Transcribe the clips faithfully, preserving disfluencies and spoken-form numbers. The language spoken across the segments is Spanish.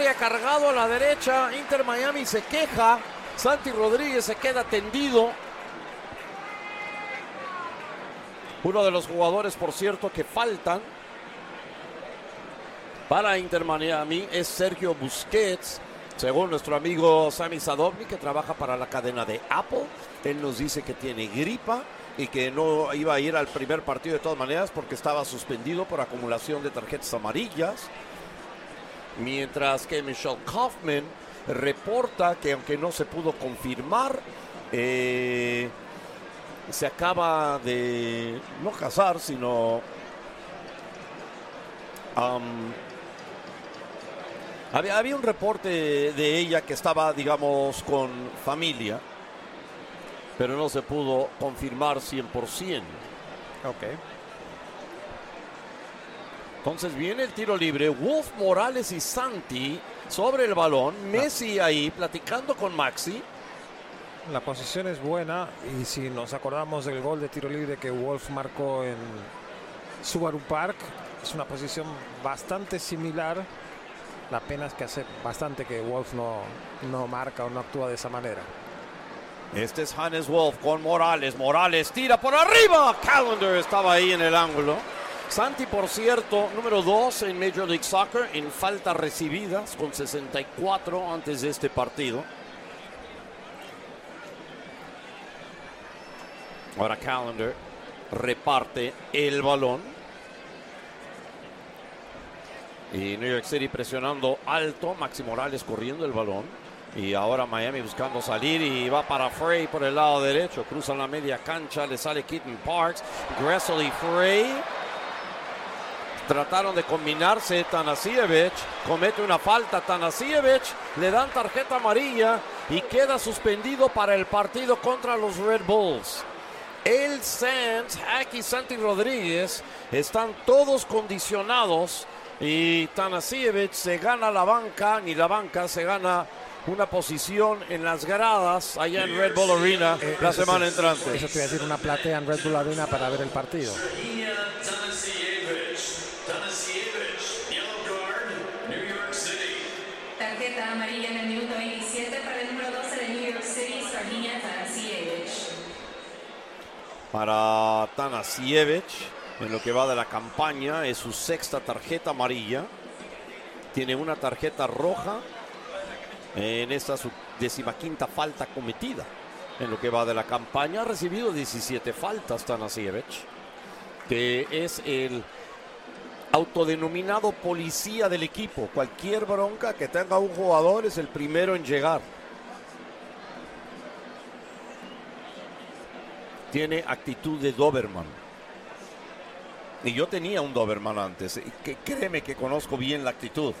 área, cargado a la derecha. Inter Miami se queja. Santi Rodríguez se queda tendido. Uno de los jugadores, por cierto, que faltan para Inter Miami es Sergio Busquets. Según nuestro amigo Sami Sadovnik, que trabaja para la cadena de Apple, él nos dice que tiene gripa y que no iba a ir al primer partido de todas maneras porque estaba suspendido por acumulación de tarjetas amarillas. Mientras que Michelle Kaufman reporta que, aunque no se pudo confirmar, eh, se acaba de no casar, sino um, había, había un reporte de ella que estaba, digamos, con familia, pero no se pudo confirmar cien por ciento. Ok. Entonces viene el tiro libre. Wolf, Morales y Santi sobre el balón. Messi ahí platicando con Maxi. La posición es buena y si nos acordamos del gol de tiro libre que Wolf marcó en Subaru Park, es una posición bastante similar. La pena es que hace bastante que Wolf no, no marca o no actúa de esa manera. Este es Hannes Wolf con Morales. Morales tira por arriba. Callender estaba ahí en el ángulo. Santi, por cierto, número dos en Major League Soccer en faltas recibidas, con sesenta y cuatro antes de este partido. Ahora Callender reparte el balón. Y New York City presionando alto. Maxi Morales corriendo el balón. Y ahora Miami buscando salir y va para Frey por el lado derecho. Cruza la media cancha, le sale Keaton Parks. Gressel y Frey trataron de combinarse. Tanasiewicz comete una falta. Tanasiewicz le dan tarjeta amarilla y queda suspendido para el partido contra los Red Bulls. El Sands, Hack y Santi Rodríguez están todos condicionados y Tanasiewicz se gana la banca, ni la banca, se gana una posición en las gradas allá en Red Bull Arena eh, la semana es, entrante. Eso te iba a decir, una platea en Red Bull Arena para ver el partido. Tarjeta amarilla en el minuto veintisiete para el número doce de New York City, Sardinia Tanasiewicz. Para Tanasiewicz, en lo que va de la campaña, es su sexta tarjeta amarilla. Tiene una tarjeta roja en esta su decimaquinta falta cometida en lo que va de la campaña. Ha recibido diecisiete faltas Tanasiewicz, que es el autodenominado policía del equipo. Cualquier bronca que tenga un jugador es el primero en llegar. Tiene actitud de Doberman. Y yo tenía un Doberman antes. Y que créeme que conozco bien la actitud.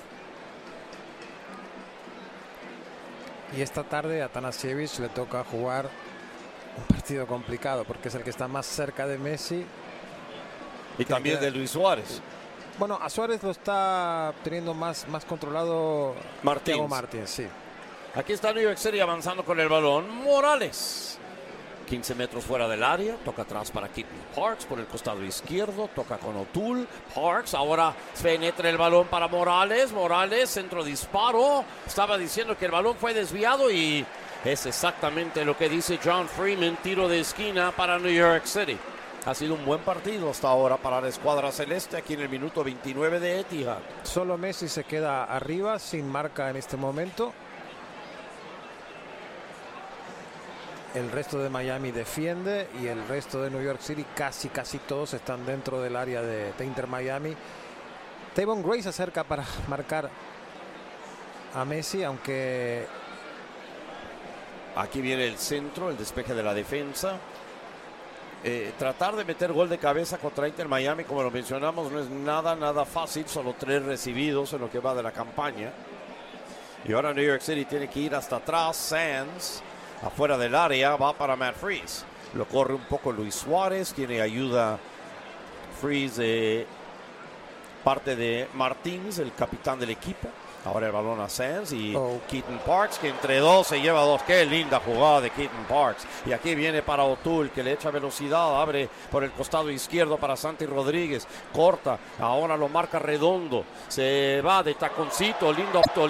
Y esta tarde a Tanasiewicz le toca jugar un partido complicado porque es el que está más cerca de Messi. Y también de Luis Suárez. Bueno, a Suárez lo está teniendo más, más controlado Martins. Martins, sí. Aquí está New York City avanzando con el balón. Morales. quince metros fuera del área. Toca atrás para Keaton Parks por el costado izquierdo. Toca con O'Toole. Parks ahora penetra el balón para Morales. Morales, centro disparo. Estaba diciendo que el balón fue desviado y es exactamente lo que dice John Freeman. Tiro de esquina para New York City. Ha sido un buen partido hasta ahora para la escuadra celeste aquí en el minuto veintinueve de Etihad. Solo Messi se queda arriba sin marca en este momento. El resto de Miami defiende y el resto de New York City casi casi todos están dentro del área de, de Inter Miami. Tavon Gray se acerca para marcar a Messi, aunque aquí viene el centro, el despeje de la defensa. Eh, tratar de meter gol de cabeza contra Inter Miami, como lo mencionamos, no es nada, nada fácil. Solo tres recibidos en lo que va de la campaña. Y ahora New York City tiene que ir hasta atrás. Sands, afuera del área, va para Matt Freese. Lo corre un poco Luis Suárez. Tiene ayuda Freese de parte de Martins, el capitán del equipo. Ahora el balón a Sands y oh. Keaton Parks, que entre dos se lleva dos. Qué linda jugada de Keaton Parks. Y aquí viene para O'Toole, que le echa velocidad. Abre por el costado izquierdo para Santi Rodríguez. Corta. Ahora lo marca Redondo. Se va de taconcito. Lindo,